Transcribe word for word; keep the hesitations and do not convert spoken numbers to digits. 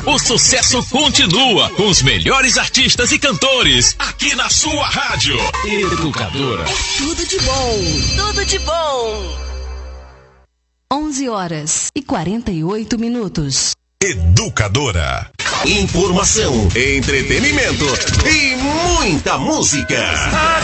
O sucesso continua com os melhores artistas e cantores aqui na sua rádio Educadora. É tudo de bom, tudo de bom. onze horas e quarenta e oito minutos. Educadora. Informação, entretenimento e muita música.